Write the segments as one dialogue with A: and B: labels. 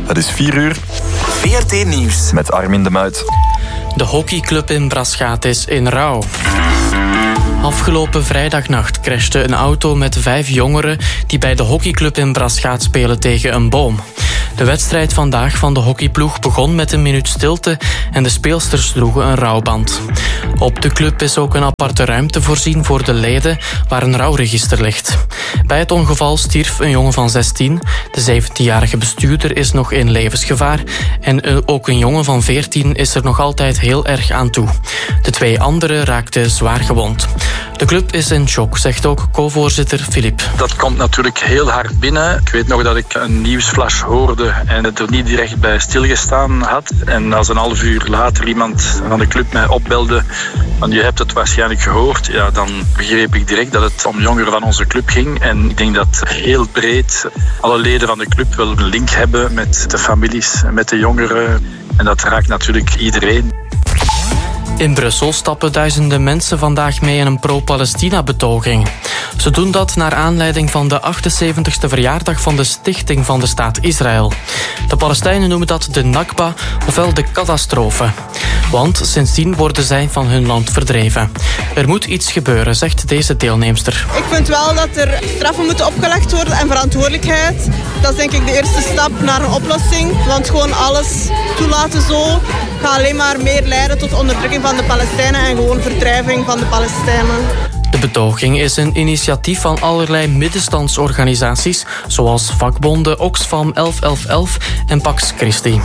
A: Het is 4:00.
B: VRT Nieuws.
A: Met Armin de Muit.
C: De hockeyclub in Braschaat is in rouw. Afgelopen vrijdagnacht crashte een auto met 5 jongeren die bij de hockeyclub in Braschaat spelen tegen een boom. De wedstrijd vandaag van de hockeyploeg begon met een minuut stilte en de speelsters droegen een rouwband. Op de club is ook een aparte ruimte voorzien voor de leden waar een rouwregister ligt. Bij het ongeval stierf een jongen van 16. De 17-jarige bestuurder is nog in levensgevaar en ook een jongen van 14 is er nog altijd heel erg aan toe. De 2 anderen raakten zwaar gewond. De club is in shock, zegt ook co-voorzitter Filip.
D: Dat komt natuurlijk heel hard binnen. Ik weet nog dat ik een nieuwsflash hoorde en het er niet direct bij stilgestaan had. En als een half uur later iemand van de club mij opbelde van je hebt het waarschijnlijk gehoord, ja, dan begreep ik direct dat het om jongeren van onze club ging. En ik denk dat heel breed alle leden van de club wel een link hebben met de families, met de jongeren. En dat raakt natuurlijk iedereen.
C: In Brussel stappen duizenden mensen vandaag mee in een pro-Palestina-betoging. Ze doen dat naar aanleiding van de 78e verjaardag van de stichting van de staat Israël. De Palestijnen noemen dat de Nakba, ofwel de catastrofe. Want sindsdien worden zij van hun land verdreven. Er moet iets gebeuren, zegt deze deelnemster.
E: Ik vind wel dat er straffen moeten opgelegd worden en verantwoordelijkheid. Dat is denk ik de eerste stap naar een oplossing. Want gewoon alles toelaten zo gaat alleen maar meer leiden tot onderdrukking van de Palestijnen en gewoon verdrijving van de Palestijnen.
C: De betoging is een initiatief van allerlei middenstandsorganisaties, zoals vakbonden Oxfam 1111 en Pax Christi.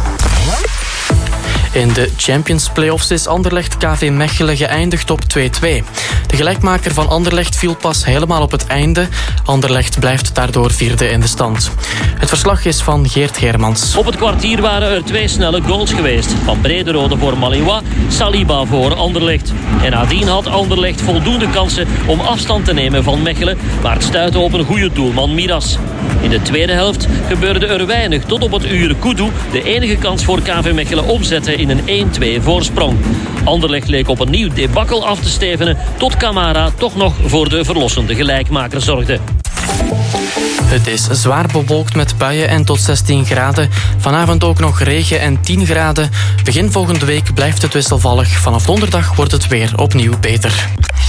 C: In de Champions Playoffs is Anderlecht KV Mechelen geëindigd op 2-2. De gelijkmaker van Anderlecht viel pas helemaal op het einde. Anderlecht blijft daardoor 4e in de stand. Het verslag is van Geert Hermans.
F: Op het kwartier waren er 2 snelle goals geweest. Van Brederode voor Malinwa, Saliba voor Anderlecht. En nadien had Anderlecht voldoende kansen om afstand te nemen van Mechelen, maar het stuitte op een goede doelman Miras. In de tweede helft gebeurde er weinig tot op het uur Kudu de enige kans voor KV Mechelen omzette in een 1-2 voorsprong. Anderlecht leek op een nieuw debakkel af te stevenen tot Camara toch nog voor de verlossende gelijkmaker zorgde.
C: Het is zwaar bewolkt met buien en tot 16 graden. Vanavond ook nog regen en 10 graden. Begin volgende week blijft het wisselvallig. Vanaf donderdag wordt het weer opnieuw beter.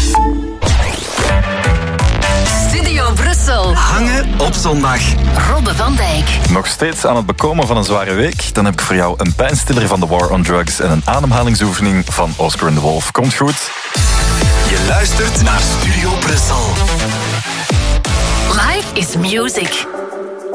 G: Studio Brussel.
B: Hangen op zondag.
G: Robbe van Dijk.
A: Nog steeds aan het bekomen van een zware week? Dan heb ik voor jou een pijnstiller van The War on Drugs en een ademhalingsoefening van Oscar and the Wolf. Komt goed?
B: Je luistert naar Studio Brussel.
G: Life is music.